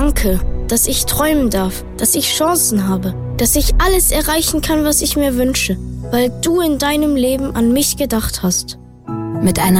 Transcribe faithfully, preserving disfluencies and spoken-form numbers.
Danke, dass ich träumen darf, dass ich Chancen habe, dass ich alles erreichen kann, was ich mir wünsche, weil du in deinem Leben an mich gedacht hast. Mit einer